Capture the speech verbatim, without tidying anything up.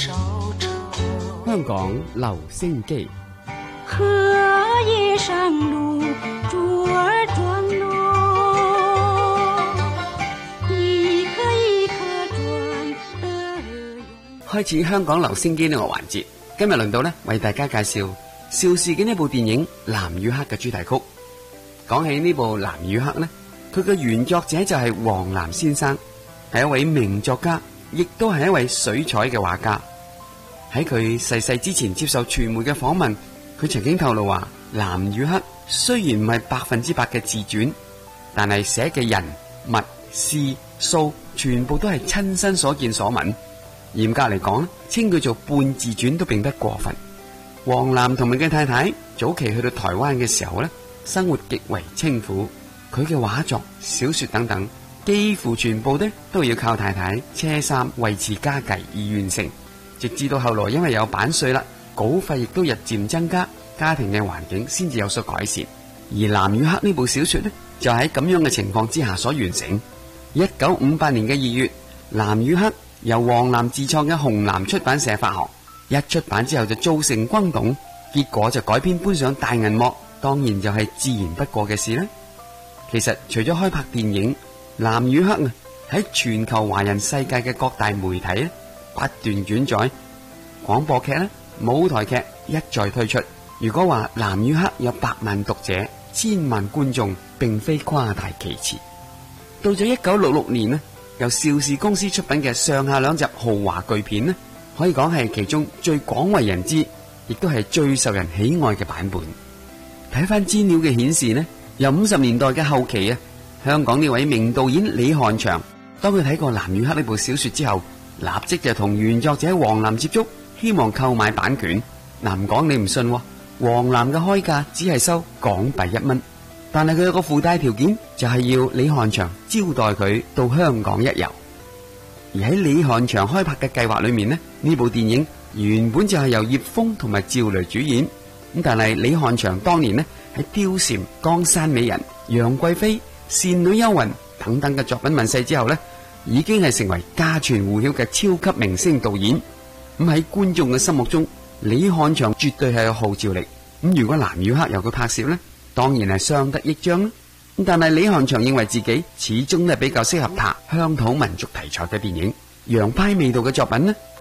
香港留聲機， 荷葉上路珠兒轉咯，一顆一顆轉得遠。 開始香港留聲機呢個環節，今日輪到呢為大家介紹邵氏嘅呢部電影《藍與黑》嘅主題曲。講起呢部《藍與黑》呢，佢嘅原作者就係黃藍先生，係一位名作家，亦都係一位水彩嘅畫家。喺佢逝世之前接受傳媒嘅訪問，佢曾經透露話，《藍與黑》雖然唔係百分之百嘅自傳，但係寫嘅人物事數全部都係親身所見所聞。嚴格嚟講，稱佢做半自傳都並不過分。黃藍同埋嘅太太早期去到台灣嘅時候呢，生活極為清苦，佢嘅畫作、小說等等，幾乎全部呢都要靠太太車衫維持家計而完成。直至到後來因為有版稅啦，稿費亦都日漸增加，家庭嘅環境先至有所改善。而《藍與黑》呢部小說呢，就喺咁樣嘅情況之下所完成。一九五八年嘅二月，《藍與黑》由黃藍自創嘅紅藍出版社發行，一出版之後就造成轟動，結果就改編搬上大銀幕，當然就係自然不過嘅事啦。其實除咗開拍電影，《藍與黑》啊喺全球華人世界嘅各大媒體咧，不斷轉載，廣播劇咧、舞台劇一再推出。如果話《藍與黑》有百萬讀者、千萬觀眾，並非誇大其詞。到咗一九六六年呢，由邵氏公司出品嘅上下兩集豪華巨片呢，可以講係其中最廣為人知，亦都係最受人喜愛嘅版本。睇翻資料嘅顯示呢，由五十年代嘅後期啊，香港呢位名導演李翰祥，當佢睇過《藍與黑》呢部小說之後，立即就同原作者黃藍接觸，希望購買版權。嗱，唔講你唔信，黃藍嘅開價只係收港幣一蚊，但係佢有個附帶條件，就係要李翰祥招待佢到香港一遊。而喺李翰祥開拍嘅計劃裏面呢，呢部電影原本就係由葉楓同埋趙雷主演，咁但係李翰祥當年呢喺《貂蟬》《江山美人》《楊貴妃》《倩女幽魂》等等嘅作品問世之後呢，已經係成為家傳戶曉嘅超級明星導演。咁喺觀眾嘅心目中，李翰祥絕對係有號召力。咁如果《藍與黑》由佢拍攝呢，當然係相得益彰啦。咁但係李翰祥認為自己始終都係比較適合拍鄉土民族題材嘅電影，洋派味道嘅作品呢，